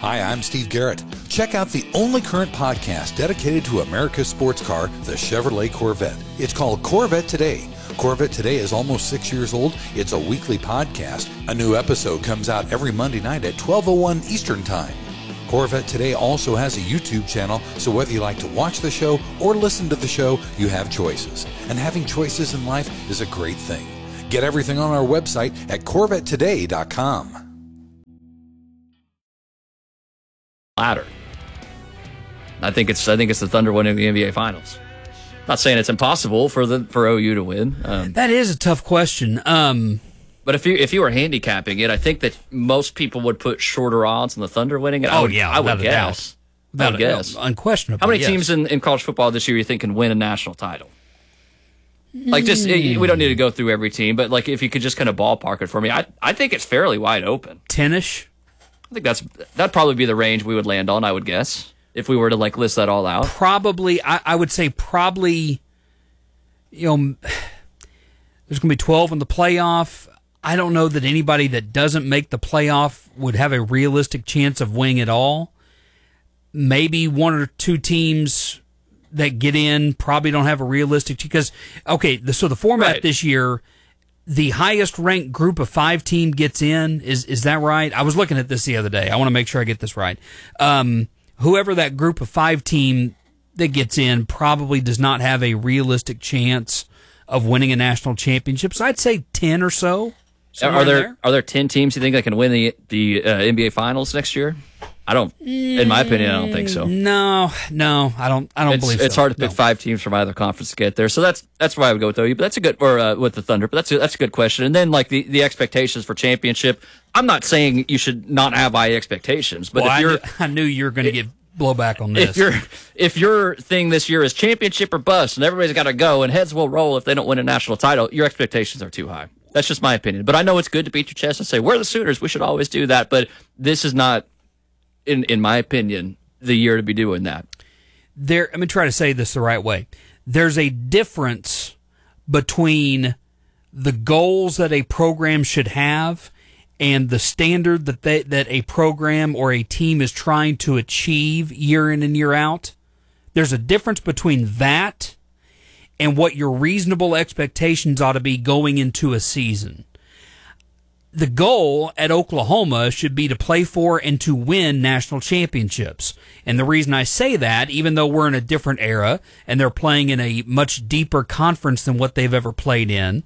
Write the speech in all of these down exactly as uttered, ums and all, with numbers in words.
Hi, I'm Steve Garrett. Check out the only current podcast dedicated to America's sports car, the Chevrolet Corvette. It's called Corvette Today. Corvette Today is almost six years old. It's a weekly podcast. A new episode comes out every Monday night at twelve oh one Eastern Time. Corvette Today also has a YouTube channel, so whether you like to watch the show or listen to the show, you have choices. And having choices in life is a great thing. Get everything on our website at corvette today dot com. Ladder. I think it's I think it's the Thunder winning the N B A Finals. Not saying it's impossible for the for O U to win. Um, that is a tough question. Um, but if you if you were handicapping it, I think that most people would put shorter odds on the Thunder winning it. I oh would, yeah, I would guess. I would guess. Unquestionably. How many yes. teams in, in college football this year you think can win a national title? Like just mm. we don't need to go through every team, but like if you could just kind of ballpark it for me, I I think it's fairly wide open. Ten-ish? I think that's that'd probably be the range we would land on, I would guess, if we were to like list that all out. Probably, I, I would say probably, you know, there's going to be twelve in the playoff. I don't know that anybody that doesn't make the playoff would have a realistic chance of winning it all. Maybe one or two teams that get in probably don't have a realistic, because, okay, the, so the format right. this year, the highest ranked group of five team gets in. Is is that right? I was looking at this the other day. I want to make sure I get this right. Um, whoever that group of five team that gets in probably does not have a realistic chance of winning a national championship. So I'd say ten or so. Are there, there are there ten teams you think that can win the the uh, N B A Finals next year? I don't. In my opinion, I don't think so. No, no, I don't. I don't it's, believe so. It's hard to pick no. five teams from either conference to get there. So that's that's why I would go with O U. But that's a good, or uh, with the Thunder. But that's a, that's a good question. And then like the, the expectations for championship. I'm not saying you should not have high expectations, but well, if I you're, knew, I knew you were going to get blowback on this. If your if your thing this year is championship or bust, and everybody's got to go, and heads will roll if they don't win a national title, your expectations are too high. That's just my opinion. But I know it's good to beat your chest and say we're the Sooners. We should always do that. But this is not. In in my opinion, the year to be doing that. There, let me try to say this the right way. There's a difference between the goals that a program should have and the standard that they, that a program or a team is trying to achieve year in and year out. There's a difference between that and what your reasonable expectations ought to be going into a season. The goal at Oklahoma should be to play for and to win national championships. And the reason I say that, even though we're in a different era and they're playing in a much deeper conference than what they've ever played in,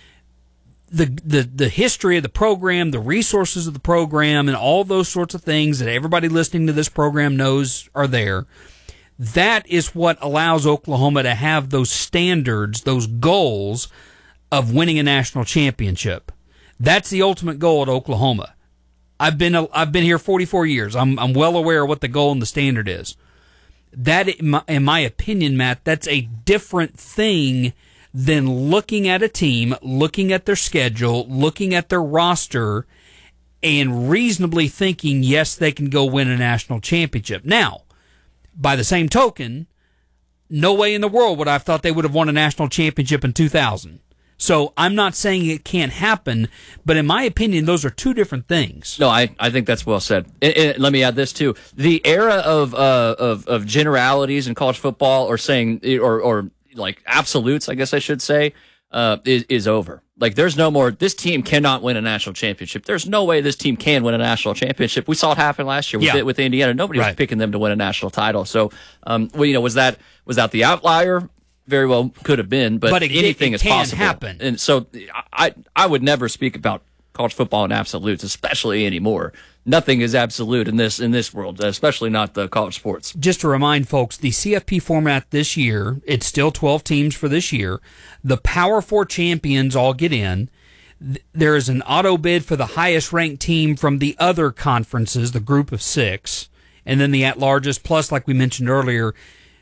the the the history of the program, the resources of the program, and all those sorts of things that everybody listening to this program knows are there, that is what allows Oklahoma to have those standards, those goals of winning a national championship. That's the ultimate goal at Oklahoma. I've been I've been here forty-four years. I'm I'm well aware of what the goal and the standard is. That, in my, in my opinion, Matt, that's a different thing than looking at a team, looking at their schedule, looking at their roster, and reasonably thinking, yes, they can go win a national championship. Now, by the same token, no way in the world would I have thought they would have won a national championship in two thousand. So I'm not saying it can't happen, but in my opinion, those are two different things. No, I, I think that's well said. And, and let me add this too: the era of uh, of of generalities in college football, or saying or or like absolutes, I guess I should say, uh, is is over. Like there's no more. This team cannot win a national championship. There's no way this team can win a national championship. We saw it happen last year with, yeah. with Indiana. Nobody right. was picking them to win a national title. So, um, well, you know, was that was that the outlier? Very well could have been, but, but it, anything it is can possible. Happen. And so I I would never speak about college football in absolutes, especially anymore. Nothing is absolute in this in this world, especially not the college sports. Just to remind folks, the C F P format this year, it's still twelve teams for this year. The Power Four champions all get in. There is an auto bid for the highest ranked team from the other conferences, the group of six, and then the at-largest, plus, like we mentioned earlier,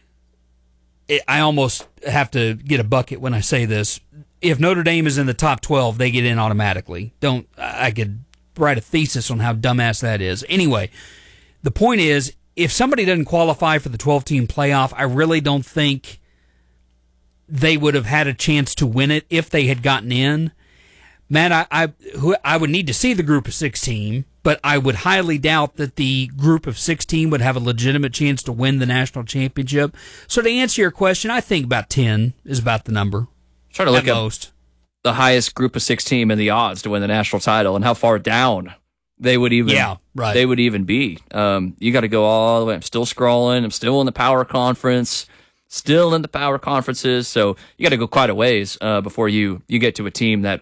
it, I almost have to get a bucket when I say this. If Notre Dame is in the top twelve, they get in automatically. Don't I could write a thesis on how dumbass that is. Anyway, the point is, if somebody doesn't qualify for the twelve-team playoff, I really don't think they would have had a chance to win it if they had gotten in. Man, I I, who, I would need to see the group of six team but I would highly doubt that the group of sixteen would have a legitimate chance to win the national championship. So to answer your question, I think about ten is about the number. Try to look at at most. the highest group of six team and the odds to win the national title and how far down they would even yeah, right. they would even be. Um, you got to go all the way. I'm still scrolling. I'm still in the power conference, still in the power conferences. So you got to go quite a ways uh, before you you get to a team that,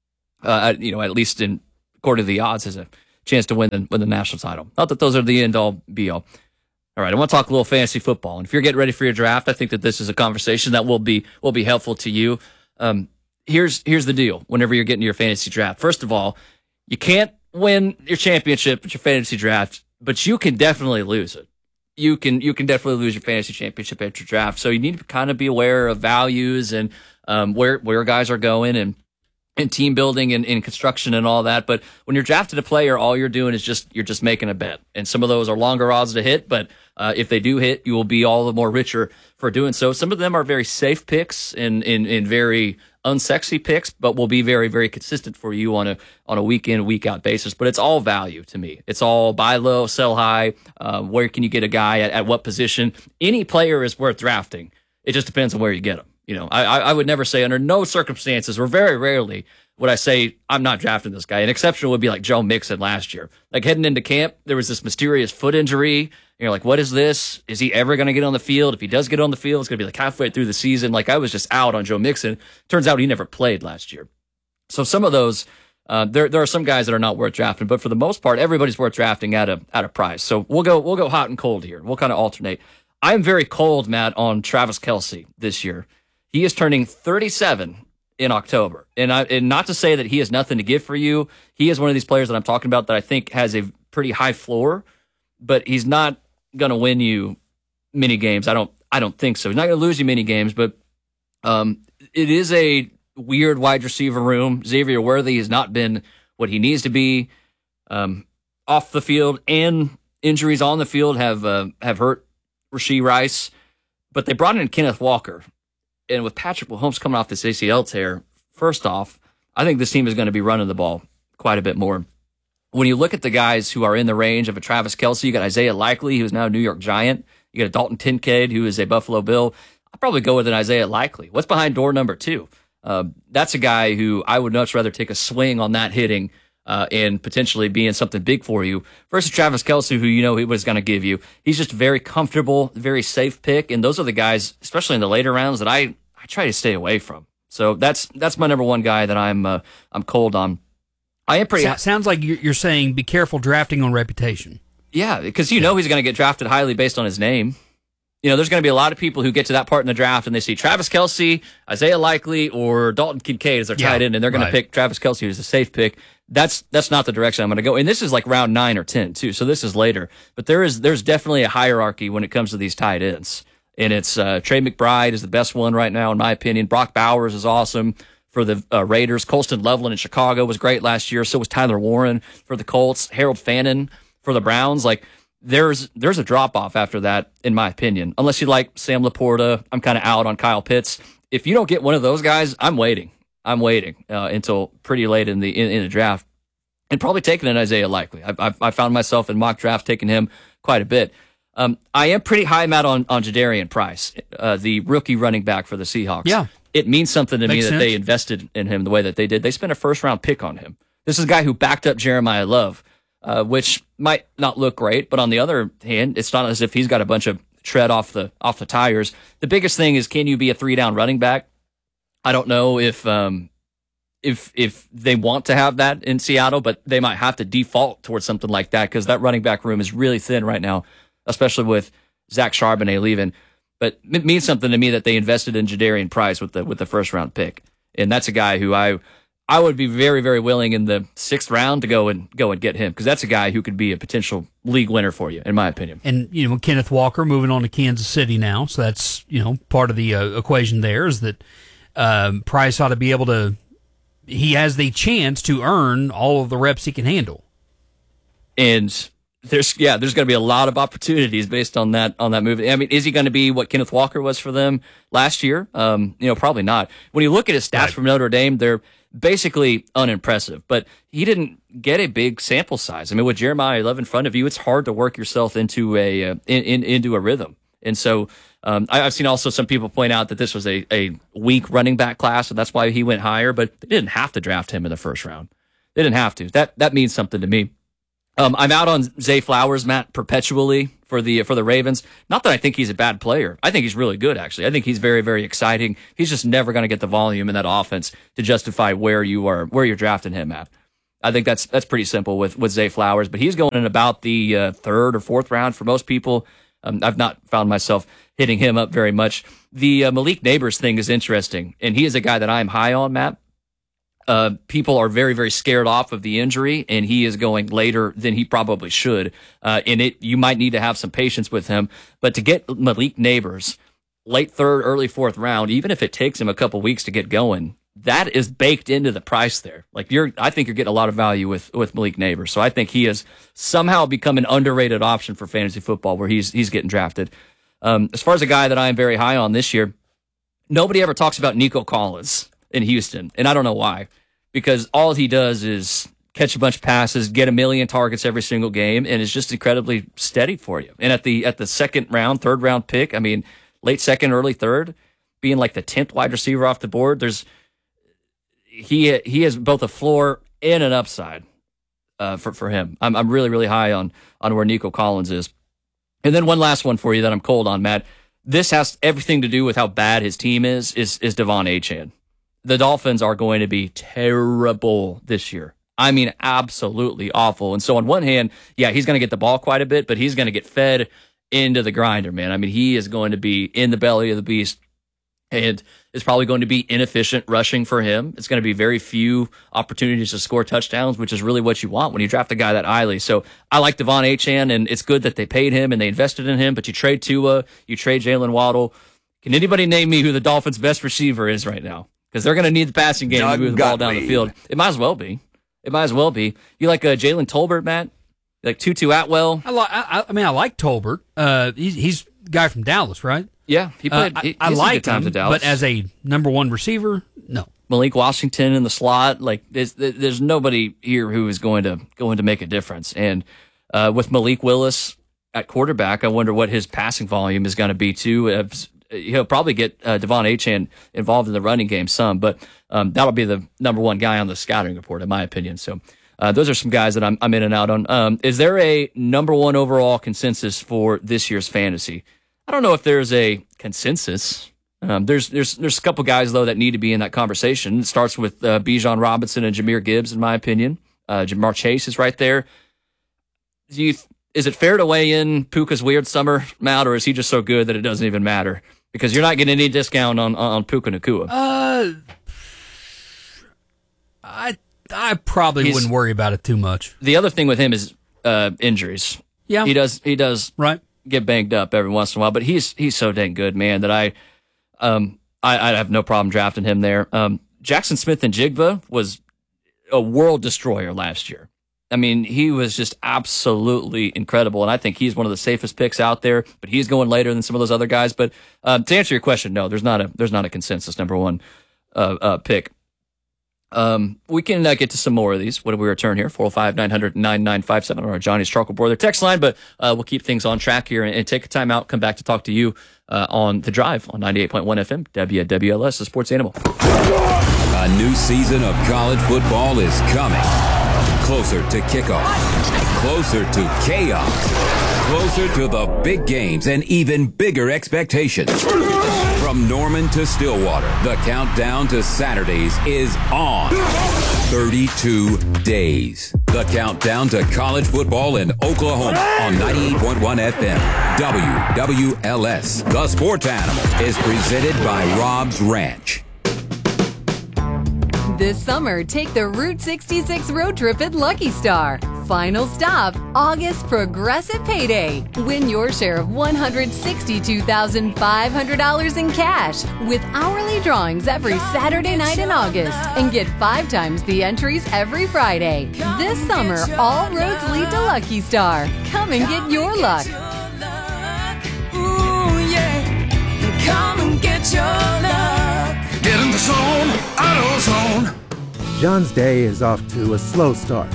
uh, you know, at least in according to the odds, has a chance to win the, win the national title. Not that those are the end all be all. All right, I want to talk a little fantasy football. And if you're getting ready for your draft, I think that this is a conversation that will be will be helpful to you. Um, Here's here's the deal. Whenever you're getting your fantasy draft, first of all, you can't win your championship at your fantasy draft, but you can definitely lose it. You can you can definitely lose your fantasy championship at your draft. So you need to kind of be aware of values and um, where where guys are going and and team building and, and construction and all that. But when you're drafted a player, all you're doing is just you're just making a bet. And some of those are longer odds to hit, but uh, if they do hit, you will be all the more richer for doing so. Some of them are very safe picks and in in very unsexy picks, but will be very, very consistent for you on a on a week in, week out basis. But it's all value to me. It's all buy low, sell high. Uh, where can you get a guy at, at what position? Any player is worth drafting. It just depends on where you get him. You know, I I would never say under no circumstances, or very rarely, would I say I'm not drafting this guy. An exception would be like Joe Mixon last year. Like heading into camp, there was this mysterious foot injury. And you're like, what is this? Is he ever going to get on the field? If he does get on the field, it's going to be like halfway through the season. Like I was just out on Joe Mixon. Turns out he never played last year. So some of those, uh, there there are some guys that are not worth drafting, but for the most part, everybody's worth drafting at a at a price. So we'll go we'll go hot and cold here. We'll kind of alternate. I am very cold, Matt, on Travis Kelce this year. He is turning thirty-seven in October, and I and not to say that he has nothing to give for you. He is one of these players that I'm talking about that I think has a pretty high floor, but he's not going to win you many games. I don't I don't think so. He's not going to lose you many games, but um, it is a weird wide receiver room. Xavier Worthy has not been what he needs to be um, off the field, and injuries on the field have uh, have hurt Rashee Rice. But they brought in Kenneth Walker, and with Patrick Mahomes coming off this A C L tear, first off, I think this team is going to be running the ball quite a bit more. When you look at the guys who are in the range of a Travis Kelce, you got Isaiah Likely, who is now a New York Giant. You got a Dalton Kincaid, who is a Buffalo Bill. I'd probably go with an Isaiah Likely. What's behind door number two? Uh, that's a guy who I would much rather take a swing on that hitting uh, and potentially being something big for you versus Travis Kelce, who you know he was going to give you. He's just very comfortable, very safe pick, and those are the guys, especially in the later rounds, that I, I try to stay away from. So that's that's my number one guy that I'm uh, I'm cold on. I am pretty. So, sounds like you're saying be careful drafting on reputation. Yeah, because you know he's going to get drafted highly based on his name. You know, there's going to be a lot of people who get to that part in the draft and they see Travis Kelce, Isaiah Likely, or Dalton Kincaid as their tight yeah, end, and they're going right. to pick Travis Kelce, who's a safe pick. That's that's not the direction I'm going to go. And this is like round nine or ten too, so this is later. But there is there's definitely a hierarchy when it comes to these tight ends, and it's uh, Trey McBride is the best one right now in my opinion. Brock Bowers is awesome for the uh, Raiders. Colston Loveland in Chicago was great last year. So was Tyler Warren for the Colts. Harold Fannin for the Browns. Like there's there's a drop off after that, in my opinion. Unless you like Sam Laporta, I'm kind of out on Kyle Pitts. If you don't get one of those guys, I'm waiting. I'm waiting uh, until pretty late in the in, in the draft, and probably taking an Isaiah Likely. I've, I've I found myself in mock draft taking him quite a bit. Um, I am pretty high, Matt, on on Jadarian Price, uh, the rookie running back for the Seahawks. Yeah. It means something to Makes me that sense. they invested in him the way that they did. They spent a first-round pick on him. This is a guy who backed up Jeremiah Love, uh, which might not look great, but on the other hand, it's not as if he's got a bunch of tread off the off the tires. The biggest thing is, can you be a three-down running back? I don't know if um, if if they want to have that in Seattle, but they might have to default towards something like that because that running back room is really thin right now, especially with Zach Charbonnet leaving. But it means something to me that they invested in Jadarian Price with the with the first round pick, and that's a guy who I I would be very very willing in the sixth round to go and go and get him because that's a guy who could be a potential league winner for you, in my opinion. And you know, Kenneth Walker moving on to Kansas City now, so that's you know part of the uh, equation there is that um, Price ought to be able to. He has the chance to earn all of the reps he can handle, and. There's yeah, there's going to be a lot of opportunities based on that on that move. I mean, is he going to be what Kenneth Walker was for them last year? Um, you know, probably not. When you look at his stats right. from Notre Dame, they're basically unimpressive. But he didn't get a big sample size. I mean, with Jeremiah Love in front of you, it's hard to work yourself into a uh, in, in, into a rhythm. And so um, I, I've seen also some people point out that this was a, a weak running back class, and that's why he went higher. But they didn't have to draft him in the first round. They didn't have to. That that means something to me. Um, I'm out on Zay Flowers, Matt, perpetually for the for the Ravens. Not that I think he's a bad player. I think he's really good, actually. I think he's very, very exciting. He's just never going to get the volume in that offense to justify where you are where you're drafting him at. I think that's that's pretty simple with with Zay Flowers. But he's going in about the uh, third or fourth round for most people. Um, I've not found myself hitting him up very much. The uh, Malik Neighbors thing is interesting, and he is a guy that I'm high on, Matt. Uh, people are very, very scared off of the injury, and he is going later than he probably should. Uh, and it, you might need to have some patience with him. But to get Malik Neighbors, late third, early fourth round, even if it takes him a couple weeks to get going, that is baked into the price there. Like you're, I think you're getting a lot of value with with Malik Neighbors. So I think he has somehow become an underrated option for fantasy football, where he's he's getting drafted. Um, as far as a guy that I am very high on this year, nobody ever talks about Nico Collins in Houston, and I don't know why. Because all he does is catch a bunch of passes, get a million targets every single game, and is just incredibly steady for you. And at the at the second round, third round pick, I mean, late second, early third, being like the tenth wide receiver off the board, there's he he has both a floor and an upside uh, for for him. I'm I'm really really high on on where Nico Collins is. And then one last one for you that I'm cold on, Matt. This has everything to do with how bad his team is. Is is Devon Achane. The Dolphins are going to be terrible this year. I mean, absolutely awful. And so on one hand, yeah, he's going to get the ball quite a bit, but he's going to get fed into the grinder, man. I mean, he is going to be in the belly of the beast, and it's probably going to be inefficient rushing for him. It's going to be very few opportunities to score touchdowns, which is really what you want when you draft a guy that highly. So I like Devon Achane, and it's good that they paid him and they invested in him, but you trade Tua, you trade Jalen Waddle. Can anybody name me who the Dolphins' best receiver is right now? Because they're going to need the passing game Doug to move the ball down the field. It might as well be. It might as well be. You like uh, Jalen Tolbert, Matt? You like Tutu Atwell? I, li- I, I mean, I like Tolbert. Uh, he's, he's a guy from Dallas, right? Yeah, he played. Uh, I, he, I like him, to Dallas. But as a number one receiver, no. Malik Washington in the slot, like there's there's nobody here who is going to going to make a difference. And uh, with Malik Willis at quarterback, I wonder what his passing volume is going to be too. Uh, He'll probably get uh, Devon Achane involved in the running game some, but um, that'll be the number one guy on the scouting report, in my opinion. So uh, those are some guys that I'm, I'm in and out on. Um, is there a number one overall consensus for this year's fantasy? I don't know if there's a consensus. Um, there's there's there's a couple guys though that need to be in that conversation. It starts with uh, Bijan Robinson and Jahmyr Gibbs, in my opinion. Uh, Jamar Chase is right there. Do you? Is it fair to weigh in Puka's weird summer, Matt, or is he just so good that it doesn't even matter? Because you're not getting any discount on on Puka Nacua. Uh, I I probably He's, wouldn't worry about it too much. The other thing with him is uh, injuries. Yeah, he does he does right. get banged up every once in a while, but he's he's so dang good, man, that I um I, I have no problem drafting him there. Um, Jackson Smith and Jigba was a world destroyer last year. I mean, he was just absolutely incredible, and I think he's one of the safest picks out there. But he's going later than some of those other guys. But um, to answer your question, no, there's not a there's not a consensus number one uh, uh, pick. Um, we can uh, get to some more of these. What do we return here? four oh five, nine hundred, nine nine five seven on our Johnny's Charcoal Board, their text line. But uh, we'll keep things on track here and, and take a time out. Come back to talk to you uh, on The Drive on ninety-eight point one F M, W W L S, the Sports Animal. A new season of college football is coming. Closer to kickoff, closer to chaos, closer to the big games and even bigger expectations. From Norman to Stillwater, the countdown to Saturdays is on. thirty-two days. The countdown to college football in Oklahoma on ninety-eight point one F M. W W L S. The Sports Animal is presented by Rob's Ranch. This summer, take the Route sixty-six road trip at Lucky Star. Final stop, August Progressive Payday. Win your share of one hundred sixty-two thousand five hundred dollars in cash with hourly drawings every Saturday night in August and get five times the entries every Friday. This summer, all roads lead to Lucky Star. Come and get your luck. Ooh, yeah. Come and get your luck. Get in the zone, AutoZone. John's day is off to a slow start.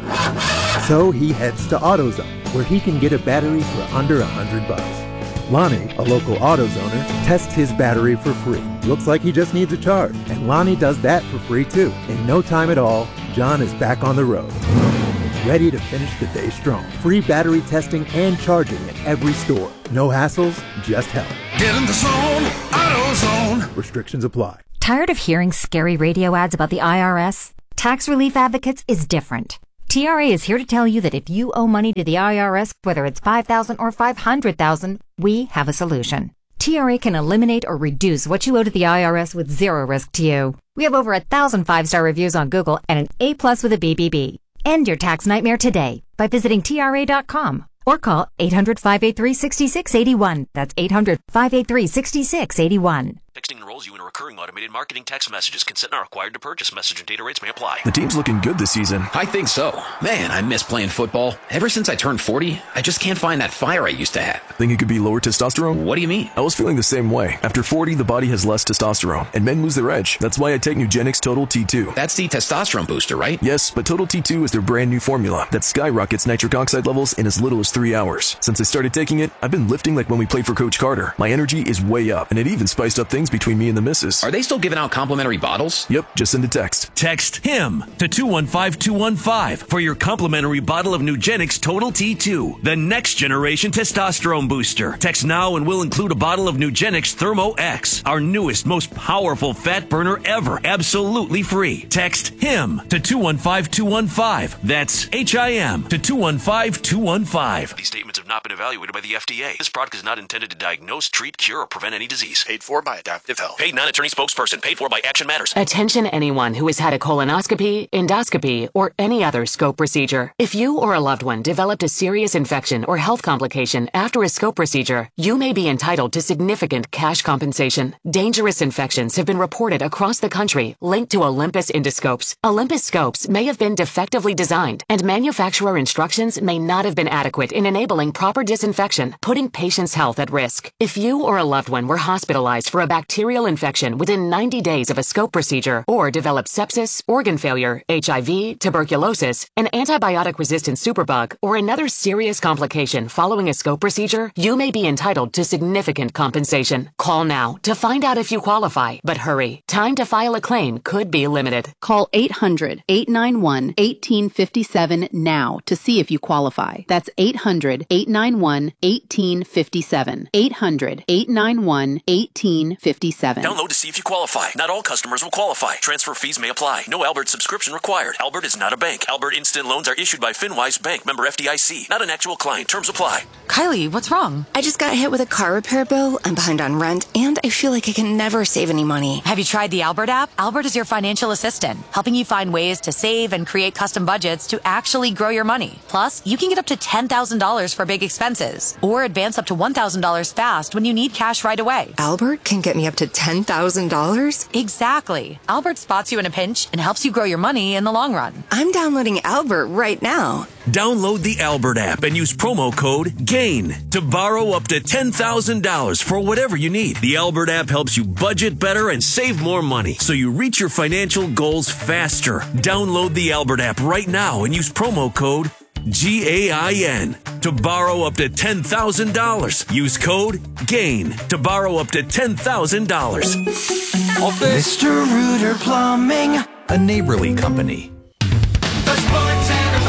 So he heads to AutoZone, where he can get a battery for under a hundred bucks. Lonnie, a local AutoZoner, tests his battery for free. Looks like he just needs a charge, and Lonnie does that for free too. In no time at all, John is back on the road, ready to finish the day strong. Free battery testing and charging at every store. No hassles, just help. Get in the zone, AutoZone. Restrictions apply. Tired of hearing scary radio ads about the I R S? Tax Relief Advocates is different. T R A is here to tell you that if you owe money to the I R S, whether it's five thousand dollars or five hundred thousand dollars, we have a solution. T R A can eliminate or reduce what you owe to the I R S with zero risk to you. We have over a thousand five-star reviews on Google and an A plus with a B B B. End your tax nightmare today by visiting T R A dot com or call eight hundred, five eight three, six six eight one. That's eight hundred, five eight three, six six eight one. Texting enrolls you in a recurring automated marketing text messages. Consent not required to purchase. Message and data rates may apply. The team's looking good this season. I think so. Man, I miss playing football. Ever since I turned forty, I just can't find that fire I used to have. Think it could be lower testosterone? What do you mean? I was feeling the same way. After forty, the body has less testosterone, and men lose their edge. That's why I take Nugenix Total T two. That's the testosterone booster, right? Yes, but Total T two is their brand new formula that skyrockets nitric oxide levels in as little as three hours. Since I started taking it, I've been lifting like when we played for Coach Carter. My energy is way up, and it even spiced up things between me and the missus. Are they still giving out complimentary bottles? Yep, just send a text. Text HIM to two one five two one five for your complimentary bottle of Nugenix Total T two, the next generation testosterone booster. Text now and we'll include a bottle of Nugenix Thermo X, our newest, most powerful fat burner ever, absolutely free. Text HIM to two one five two one five. That's H I M to two one five two one five. These statements have not been evaluated by the F D A. This product is not intended to diagnose, treat, cure, or prevent any disease. Paid for by Adaptive Health. Paid non-attorney spokesperson. Paid for by Action Matters. Attention anyone who has had a colonoscopy, endoscopy, or any other scope procedure. If you or a loved one developed a serious infection or health complication after a scope procedure, you may be entitled to significant cash compensation. Dangerous infections have been reported across the country linked to Olympus endoscopes. Olympus scopes may have been defectively designed, and manufacturer instructions may not have been adequate in enabling proper disinfection, putting patients' health at risk. If you or a loved one were hospitalized for a bacterial infection within ninety days of a scope procedure, or developed sepsis, organ failure, H I V, tuberculosis, an antibiotic-resistant superbug, or another serious complication following a scope procedure, you may be entitled to significant compensation. Call now to find out if you qualify, but hurry. Time to file a claim could be limited. Call eight hundred, eight nine one, one eight five seven now to see if you qualify. That's eight hundred, eight nine one, one eight five seven. eight hundred, eight nine one, one eight five seven. Download to see if you qualify. Not all customers will qualify. Transfer fees may apply. No Albert subscription required. Albert is not a bank. Albert Instant Loans are issued by FinWise Bank, member F D I C. Not an actual client. Terms apply. Kylie, what's wrong? I just got hit with a car repair bill. I'm behind on rent, and I feel like I can never save any money. Have you tried the Albert app? Albert is your financial assistant, helping you find ways to save and create custom budgets to actually grow your money. Plus, you can get up to ten thousand dollars for big expenses, or advance up to one thousand dollars fast when you need cash right away. Albert can get me up to ten thousand dollars? Exactly. Albert spots you in a pinch and helps you grow your money in the long run. I'm downloading Albert right now. Download the Albert app and use promo code GAIN to borrow up to ten thousand dollars for whatever you need. The Albert app helps you budget better and save more money, so you reach your financial goals faster. Download the Albert app right now and use promo code G A I N to borrow up to ten thousand dollars. Use code GAIN to borrow up to ten thousand dollars. Mister Rooter Plumbing, a neighborly company. the sports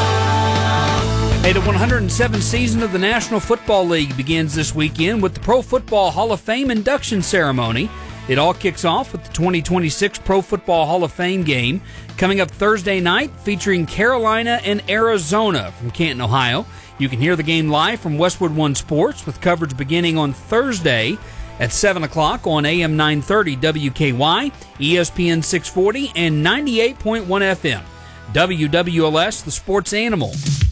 animal. Hey, the one hundred seventh season of the National Football League begins this weekend with the Pro Football Hall of Fame induction ceremony. It all kicks off with the twenty twenty-six Pro Football Hall of Fame game coming up Thursday night, featuring Carolina and Arizona from Canton, Ohio. You can hear the game live from Westwood One Sports with coverage beginning on Thursday at seven o'clock on A M nine thirty W K Y, E S P N six forty, and ninety-eight point one F M. W W L S, the sports animal.